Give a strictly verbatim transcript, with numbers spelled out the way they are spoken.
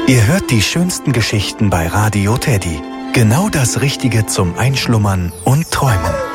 Ihr hört die schönsten Geschichten bei Radio Teddy. Genau das Richtige zum Einschlummern und Träumen.